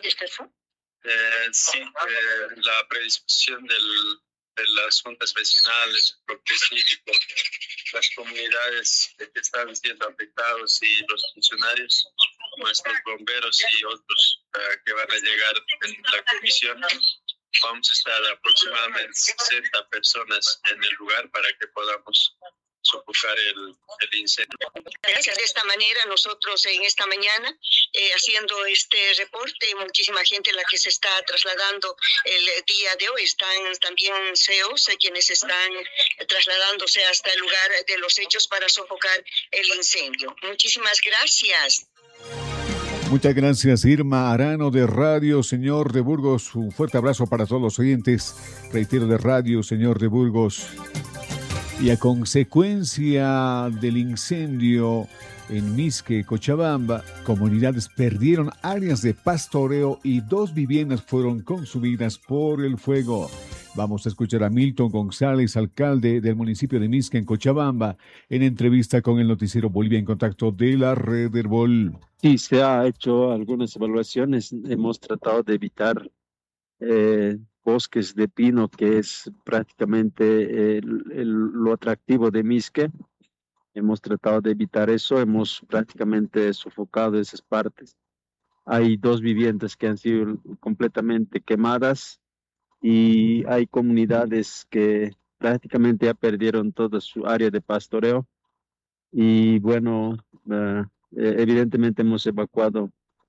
Sí, la predisposición de las juntas vecinales, el bloque cívico, las comunidades que están siendo afectados y los funcionarios, nuestros bomberos y otros que van a llegar en la comisión. Vamos a estar aproximadamente 60 personas en el lugar para que podamos sofocar el incendio. Gracias. De esta manera, nosotros en esta mañana, haciendo este reporte, muchísima gente la que se está trasladando el día de hoy. Están también CEOs, quienes están trasladándose hasta el lugar de los hechos para sofocar el incendio. Muchísimas gracias. Muchas gracias, Irma Arano de Radio Señor de Burgos. Un fuerte abrazo para todos los oyentes. Reitero, de Radio Señor de Burgos. Y a consecuencia del incendio en Misque, Cochabamba, comunidades perdieron áreas de pastoreo y 2 viviendas fueron consumidas por el fuego. Vamos a escuchar a Milton González, alcalde del municipio de Misque, en Cochabamba, en entrevista con el noticiero Bolivia en Contacto de la Red Herbol. Sí, se ha hecho algunas evaluaciones. Hemos tratado de evitar bosques de pino, que es prácticamente lo atractivo de Misque. Hemos tratado de evitar eso, hemos prácticamente sofocado esas partes. Hay 2 viviendas que han sido completamente quemadas y hay comunidades que prácticamente ya perdieron toda su área de pastoreo. Y bueno, evidentemente hemos evacuado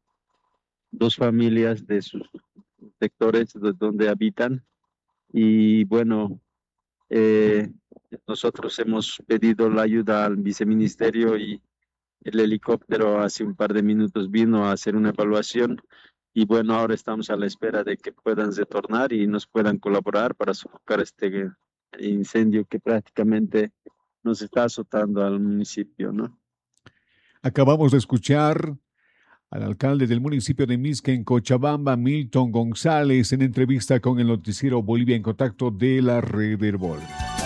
2 familias de sus sectores donde habitan y bueno, nosotros hemos pedido la ayuda al viceministerio y el helicóptero hace un par de minutos vino a hacer una evaluación y bueno, ahora estamos a la espera de que puedan retornar y nos puedan colaborar para sofocar este incendio que prácticamente nos está azotando al municipio, ¿no? Acabamos de escuchar al alcalde del municipio de Misque, en Cochabamba, Milton González, en entrevista con el noticiero Bolivia en Contacto de la Red Herbol.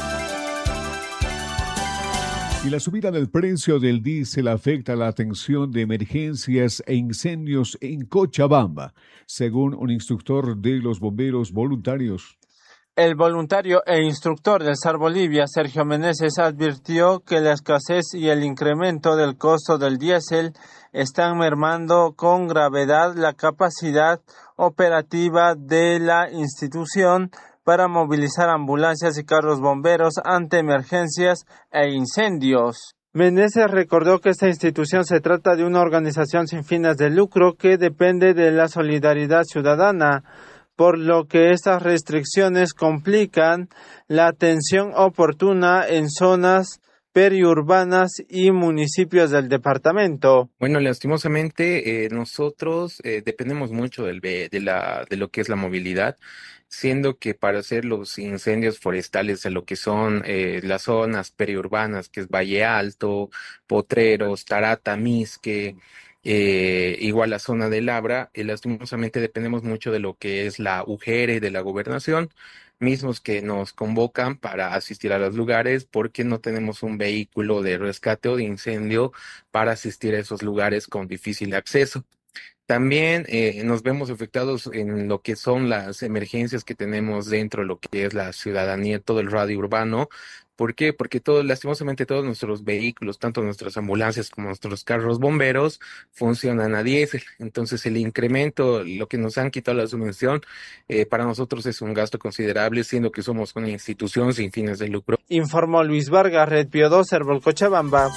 Y la subida del precio del diésel afecta la atención de emergencias e incendios en Cochabamba, según un instructor de los bomberos voluntarios. El voluntario e instructor del SAR Bolivia, Sergio Meneses, advirtió que la escasez y el incremento del costo del diésel están mermando con gravedad la capacidad operativa de la institución para movilizar ambulancias y carros bomberos ante emergencias e incendios. Meneses recordó que esta institución se trata de una organización sin fines de lucro que depende de la solidaridad ciudadana, por lo que estas restricciones complican la atención oportuna en zonas periurbanas y municipios del departamento. Bueno, lastimosamente nosotros dependemos mucho de lo que es la movilidad, siendo que para hacer los incendios forestales en lo que son las zonas periurbanas, que es Valle Alto, Potreros, Tarata, Misque, igual la zona de Labra, lastimosamente dependemos mucho de lo que es la UGR de la gobernación, mismos que nos convocan para asistir a los lugares porque no tenemos un vehículo de rescate o de incendio para asistir a esos lugares con difícil acceso. También nos vemos afectados en lo que son las emergencias que tenemos dentro de lo que es la ciudadanía, todo el radio urbano. ¿Por qué? Porque lastimosamente todos nuestros vehículos, tanto nuestras ambulancias como nuestros carros bomberos, funcionan a diésel. Entonces el incremento, lo que nos han quitado la subvención, para nosotros es un gasto considerable, siendo que somos una institución sin fines de lucro. Informó Luis Vargas, Red Pío 2, Herbol, Cochabamba.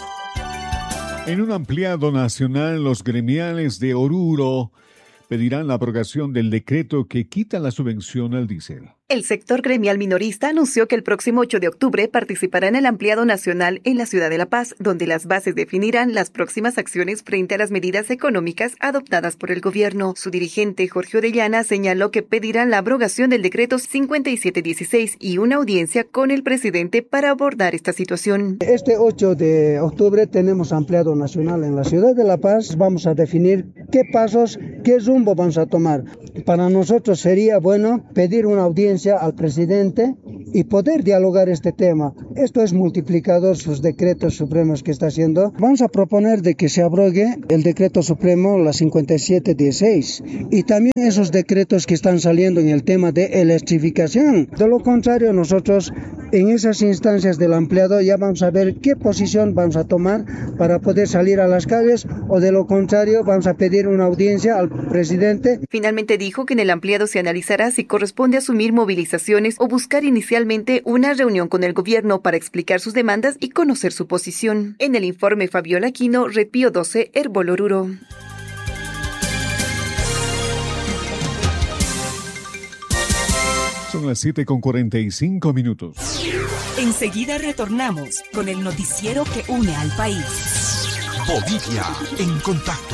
En un ampliado nacional, los gremiales de Oruro pedirán la abrogación del decreto que quita la subvención al diésel. El sector gremial minorista anunció que el próximo 8 de octubre participará en el ampliado nacional en la ciudad de La Paz, donde las bases definirán las próximas acciones frente a las medidas económicas adoptadas por el gobierno. Su dirigente, Jorge Orellana, señaló que pedirán la abrogación del decreto 5716 y una audiencia con el presidente para abordar esta situación. Este 8 de octubre tenemos ampliado nacional en la ciudad de La Paz. Vamos a definir qué pasos, qué rumbo vamos a tomar. Para nosotros sería bueno pedir una audiencia al presidente y poder dialogar este tema. Esto es multiplicador sus decretos supremos que está haciendo. Vamos a proponer de que se abrogue el decreto supremo, la 5716, y también esos decretos que están saliendo en el tema de electrificación. De lo contrario, nosotros en esas instancias del ampliado ya vamos a ver qué posición vamos a tomar para poder salir a las calles, o de lo contrario vamos a pedir una audiencia al presidente. Finalmente dijo que en el ampliado se analizará si corresponde asumir movilizaciones o buscar inicialmente una reunión con el gobierno para explicar sus demandas y conocer su posición. En el informe Fabiola Aquino, Repío 12, Herbol Oruro. Son las 7:45. Enseguida retornamos con el noticiero que une al país. Bolivia en contacto.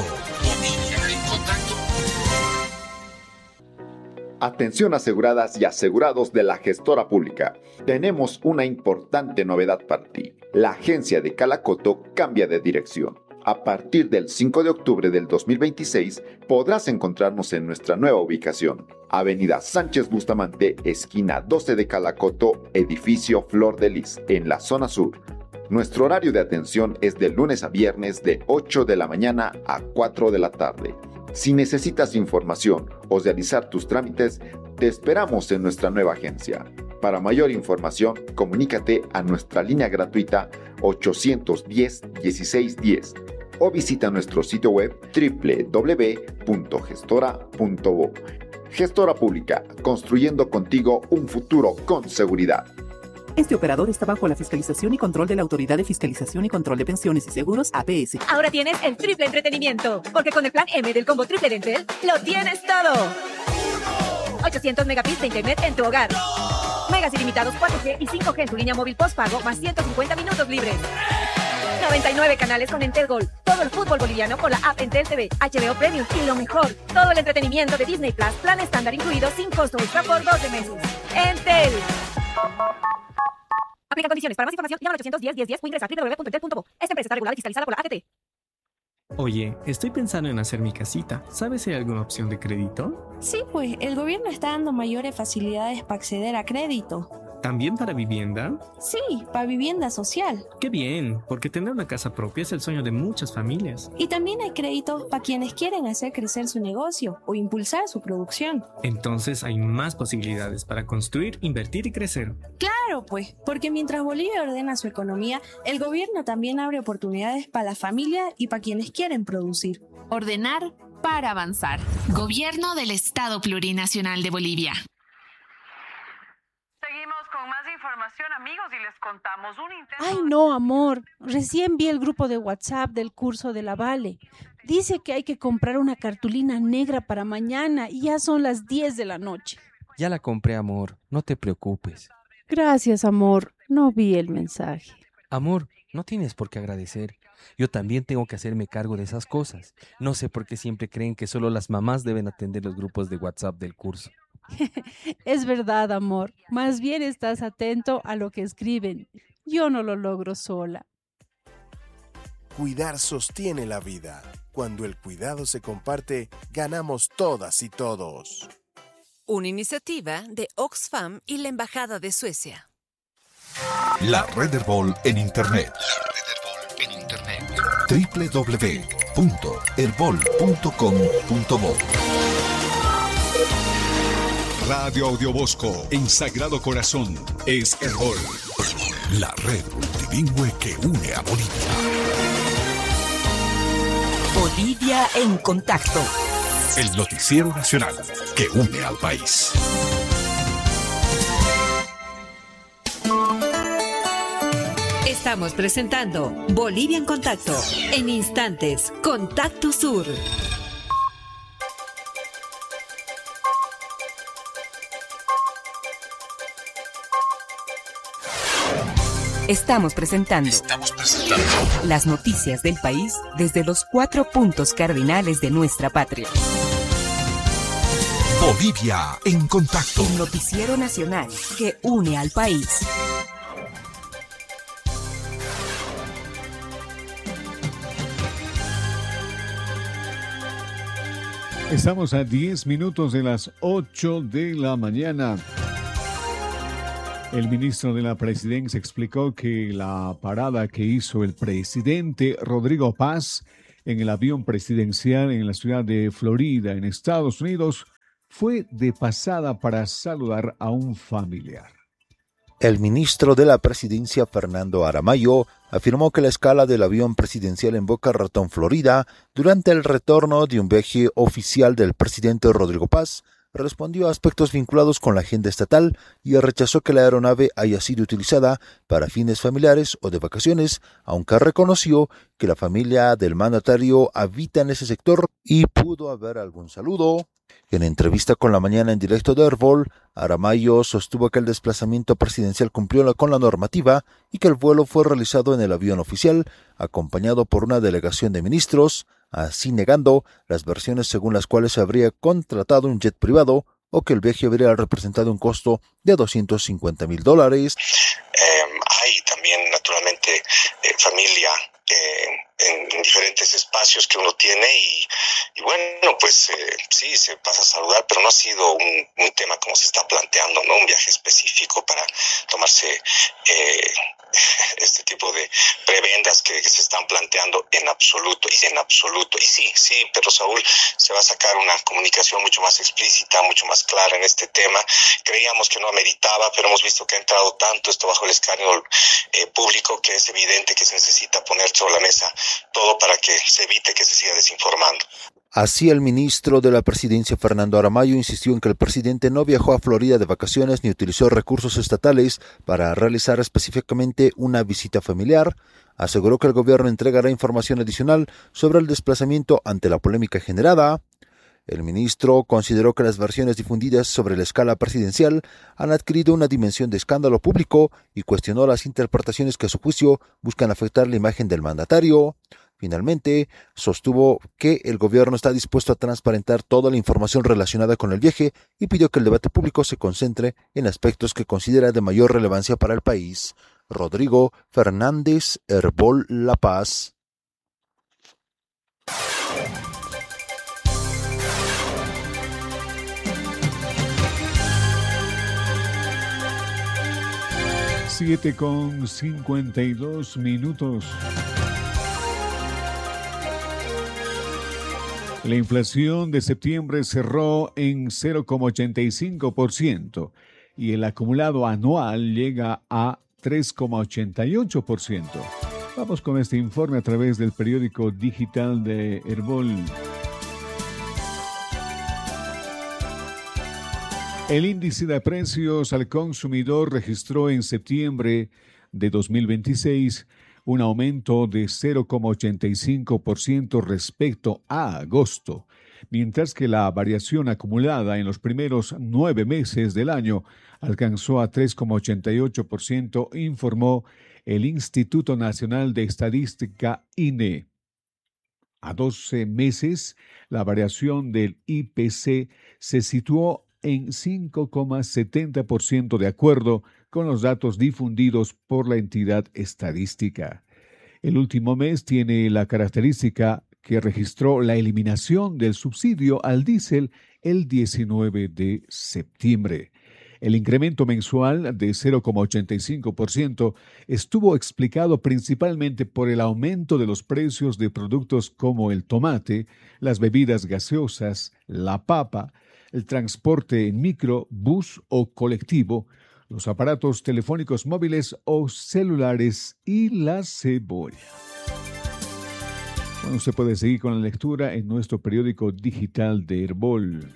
Atención aseguradas y asegurados de la gestora pública. Tenemos una importante novedad para ti. La agencia de Calacoto cambia de dirección. A partir del 5 de octubre del 2026 podrás encontrarnos en nuestra nueva ubicación. Avenida Sánchez Bustamante, esquina 12 de Calacoto, edificio Flor de Lis, en la zona sur. Nuestro horario de atención es de lunes a viernes de 8 de la mañana a 4 de la tarde. Si necesitas información o realizar tus trámites, te esperamos en nuestra nueva agencia. Para mayor información, comunícate a nuestra línea gratuita 810-1610 o visita nuestro sitio web www.gestora.bo. Gestora Pública, construyendo contigo un futuro con seguridad. Este operador está bajo la fiscalización y control de la Autoridad de Fiscalización y Control de Pensiones y Seguros, APS. Ahora tienes el triple entretenimiento, porque con el plan M del combo triple de Entel, lo tienes todo. 800 megabits de internet en tu hogar. Megas ilimitados 4G y 5G en tu línea móvil postpago, más 150 minutos libres. 99 canales con Entel Gold. Todo el fútbol boliviano con la app Entel TV, HBO Premium y lo mejor, todo el entretenimiento de Disney Plus, plan estándar incluido sin costo extra por 12 meses. Entel. Aplica condiciones. Para más información, llama al 810-1010 o ingresa a www.entel.bo. Esta empresa está regulada y fiscalizada por la ATT. Oye, estoy pensando en hacer mi casita. ¿Sabes si hay alguna opción de crédito? Sí, pues el gobierno está dando mayores facilidades para acceder a crédito. ¿También para vivienda? Sí, para vivienda social. ¡Qué bien! Porque tener una casa propia es el sueño de muchas familias. Y también hay créditos para quienes quieren hacer crecer su negocio o impulsar su producción. Entonces hay más posibilidades para construir, invertir y crecer. Claro, pues, porque mientras Bolivia ordena su economía, el gobierno también abre oportunidades para la familia y para quienes quieren producir. Ordenar para avanzar. Gobierno del Estado Plurinacional de Bolivia. Seguimos con más información, amigos, y les contamos un intento... Ay, no, amor. Recién vi el grupo de WhatsApp del curso de la Vale. Dice que hay que comprar una cartulina negra para mañana y ya son las 10 de la noche. Ya la compré, amor. No te preocupes. Gracias, amor. No vi el mensaje. Amor, no tienes por qué agradecer. Yo también tengo que hacerme cargo de esas cosas. No sé por qué siempre creen que solo las mamás deben atender los grupos de WhatsApp del curso. Es verdad, amor. Más bien estás atento a lo que escriben. Yo no lo logro sola. Cuidar sostiene la vida. Cuando el cuidado se comparte, ganamos todas y todos. Una iniciativa de Oxfam y la Embajada de Suecia. La Red Herbol en Internet. www.herbol.com.bo. Radio Audiobosco en Sagrado Corazón es Herbol, la red multilingüe que une a Bolivia. Bolivia en contacto. El noticiero nacional que une al país. Estamos presentando Bolivia en contacto. En instantes, Contacto Sur. Estamos presentando las noticias del país desde los 4 puntos cardinales de nuestra patria. Bolivia en contacto. El noticiero nacional que une al país. Estamos a 10 minutos de las 8 de la mañana. El ministro de la Presidencia explicó que la parada que hizo el presidente Rodrigo Paz en el avión presidencial en la ciudad de Florida, en Estados Unidos, fue de pasada para saludar a un familiar. El ministro de la Presidencia, Fernando Aramayo, afirmó que la escala del avión presidencial en Boca Ratón, Florida, durante el retorno de un viaje oficial del presidente Rodrigo Paz, respondió a aspectos vinculados con la agenda estatal y rechazó que la aeronave haya sido utilizada para fines familiares o de vacaciones, aunque reconoció que la familia del mandatario habita en ese sector y pudo haber algún saludo. En entrevista con La Mañana en directo de Herbol, Aramayo sostuvo que el desplazamiento presidencial cumplió con la normativa y que el vuelo fue realizado en el avión oficial, acompañado por una delegación de ministros, así negando las versiones según las cuales se habría contratado un jet privado o que el viaje habría representado un costo de $250,000. Hay también, naturalmente, familia en diferentes espacios que uno tiene y bueno, pues sí, se pasa a saludar, pero no ha sido un tema como se está planteando, ¿no? Un viaje específico para tomarse este tipo de prebendas que se están planteando en absoluto. Y sí, pero Saúl, se va a sacar una comunicación mucho más explícita, mucho más clara en este tema. Creíamos que no ameritaba, pero hemos visto que ha entrado tanto esto bajo el escarnio público que es evidente que se necesita poner sobre la mesa todo para que se evite que se siga desinformando. Así, el ministro de la Presidencia, Fernando Aramayo, insistió en que el presidente no viajó a Florida de vacaciones ni utilizó recursos estatales para realizar específicamente una visita familiar. Aseguró que el gobierno entregará información adicional sobre el desplazamiento ante la polémica generada. El ministro consideró que las versiones difundidas sobre la escala presidencial han adquirido una dimensión de escándalo público y cuestionó las interpretaciones que a su juicio buscan afectar la imagen del mandatario. Finalmente, sostuvo que el gobierno está dispuesto a transparentar toda la información relacionada con el viaje y pidió que el debate público se concentre en aspectos que considera de mayor relevancia para el país. Rodrigo Fernández, Herbol, La Paz. Siete con 52 minutos. La inflación de septiembre cerró en 0,85% y el acumulado anual llega a 3,88%. Vamos con este informe a través del periódico digital de Herbol. El índice de precios al consumidor registró en septiembre de 2026 un aumento de 0,85% respecto a agosto, mientras que la variación acumulada en los primeros 9 meses del año alcanzó a 3,88%, informó el Instituto Nacional de Estadística, INE. A 12 meses, la variación del IPC se situó en 5,70% de acuerdo con los datos difundidos por la entidad estadística. El último mes tiene la característica que registró la eliminación del subsidio al diésel el 19 de septiembre. El incremento mensual de 0,85% estuvo explicado principalmente por el aumento de los precios de productos como el tomate, las bebidas gaseosas, la papa, el transporte en micro, bus o colectivo, los aparatos telefónicos móviles o celulares y la cebolla. Bueno, usted puede seguir con la lectura en nuestro periódico digital de Herbol.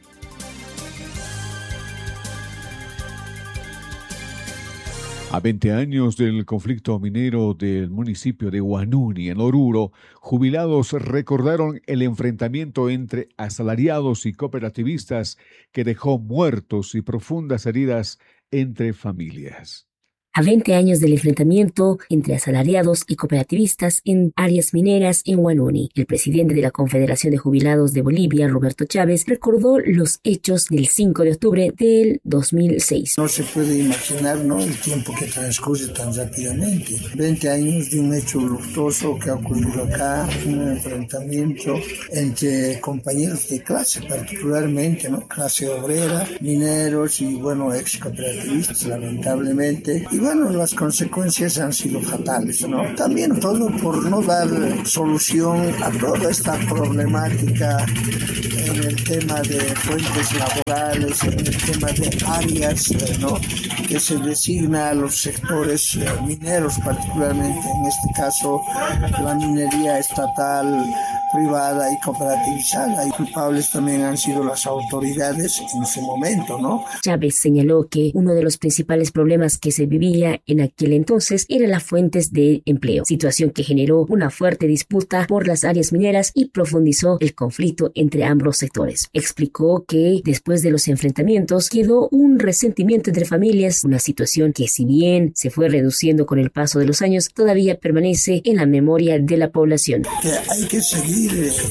A 20 años del conflicto minero del municipio de Huanuni, en Oruro, jubilados recordaron el enfrentamiento entre asalariados y cooperativistas que dejó muertos y profundas heridas entre familias. A 20 años del enfrentamiento entre asalariados y cooperativistas en áreas mineras en Huanuni, el presidente de la Confederación de Jubilados de Bolivia, Roberto Chávez, recordó los hechos del 5 de octubre del 2006. No se puede imaginar, ¿no?, el tiempo que transcurre tan rápidamente. 20 años de un hecho luctuoso que ha ocurrido acá, un enfrentamiento entre compañeros de clase, particularmente, ¿no?, clase obrera, mineros y, bueno, ex cooperativistas, lamentablemente. Y bueno, las consecuencias han sido fatales, ¿no? También todo por no dar solución a toda esta problemática en el tema de fuentes laborales, en el tema de áreas, ¿no?, que se designa a los sectores mineros, particularmente en este caso la minería estatal, privada y cooperativizada, y culpables también han sido las autoridades en su momento, ¿no? Chávez señaló que uno de los principales problemas que se vivía en aquel entonces era las fuentes de empleo, situación que generó una fuerte disputa por las áreas mineras y profundizó el conflicto entre ambos sectores. Explicó que después de los enfrentamientos quedó un resentimiento entre familias, una situación que, si bien se fue reduciendo con el paso de los años, todavía permanece en la memoria de la población. Que hay que seguir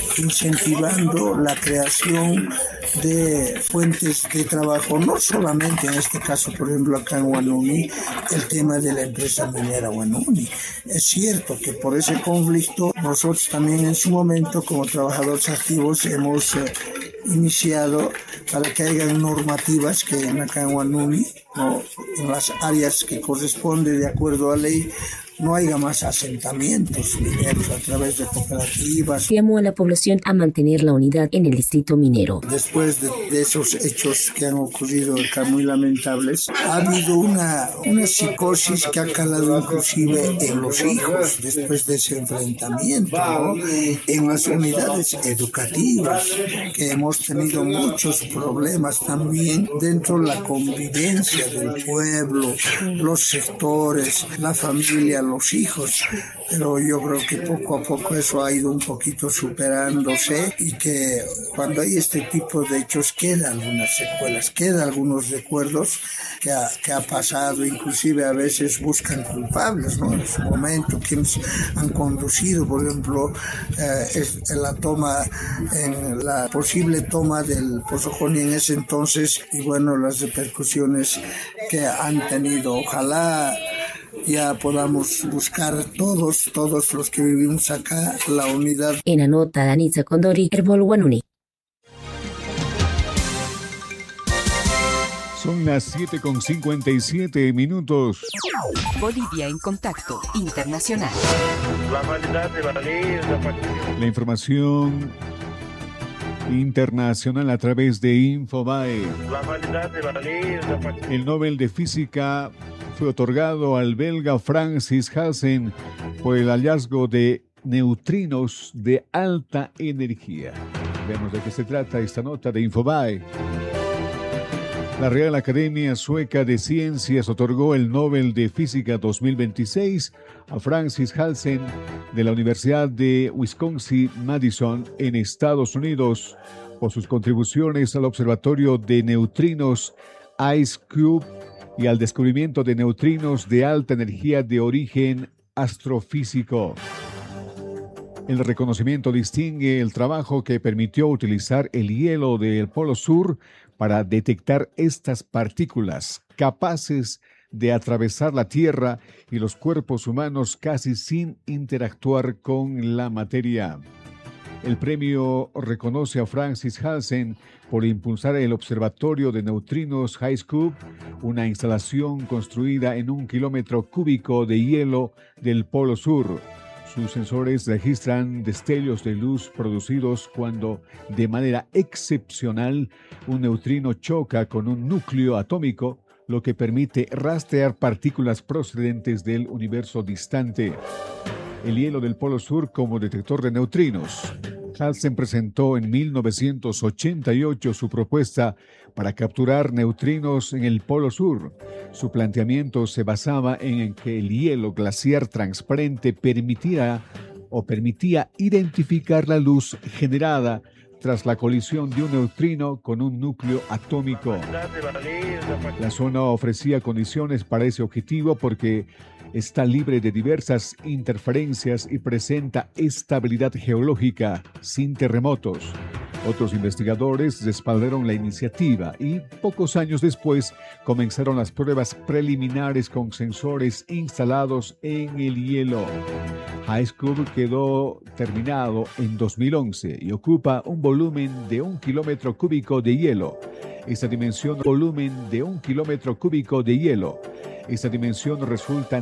incentivando la creación de fuentes de trabajo, no solamente en este caso, por ejemplo, acá en Huanuni, el tema de la empresa minera Huanuni. Es cierto que por ese conflicto nosotros también en su momento como trabajadores activos hemos iniciado para que haya normativas que acá en Huanuni, ¿no?, en las áreas que corresponde de acuerdo a ley, no haya más asentamientos mineros a través de cooperativas. Llamó a la población a mantener la unidad en el distrito minero. Después de esos hechos que han ocurrido acá muy lamentables, ha habido una psicosis que ha calado inclusive en los hijos después de ese enfrentamiento, ¿no?, en las unidades educativas, que hemos tenido muchos problemas también dentro de la convivencia del pueblo, los sectores, la familia, los hijos, pero yo creo que poco a poco eso ha ido un poquito superándose, y que cuando hay este tipo de hechos quedan algunas secuelas, quedan algunos recuerdos que ha pasado, inclusive a veces buscan culpables, ¿no?, en su momento, quienes han conducido, por ejemplo, en la posible toma del Pozo Joni en ese entonces, y bueno, las repercusiones que han tenido. Ojalá ya podamos buscar todos los que vivimos acá la unidad. En Anota, Danitza Condori, Herbol Huanuni. Son las 7:57. Bolivia en contacto internacional. La información internacional a través de Infobae. El Nobel de Física fue otorgado al belga Francis Halsen por el hallazgo de neutrinos de alta energía. Veamos de qué se trata esta nota de Infobae. La Real Academia Sueca de Ciencias otorgó el Nobel de Física 2026 a Francis Halsen de la Universidad de Wisconsin-Madison en Estados Unidos por sus contribuciones al Observatorio de Neutrinos IceCube y al descubrimiento de neutrinos de alta energía de origen astrofísico. El reconocimiento distingue el trabajo que permitió utilizar el hielo del Polo Sur para detectar estas partículas capaces de atravesar la Tierra y los cuerpos humanos casi sin interactuar con la materia. El premio reconoce a Francis Halsen por impulsar el Observatorio de Neutrinos IceCube, una instalación construida en 1 kilómetro cúbico de hielo del Polo Sur. Sus sensores registran destellos de luz producidos cuando, de manera excepcional, un neutrino choca con un núcleo atómico, lo que permite rastrear partículas procedentes del universo distante. El hielo del Polo Sur como detector de neutrinos. Halsen presentó en 1988 su propuesta para capturar neutrinos en el Polo Sur. Su planteamiento se basaba en que el hielo glaciar transparente permitía identificar la luz generada tras la colisión de un neutrino con un núcleo atómico. La zona ofrecía condiciones para ese objetivo porque está libre de diversas interferencias y presenta estabilidad geológica, sin terremotos. Otros investigadores respaldaron la iniciativa y pocos años después comenzaron las pruebas preliminares con sensores instalados en el hielo. HiSCOOP quedó terminado en 2011 y ocupa un volumen de 1 kilómetro cúbico de hielo. Esta dimensión resulta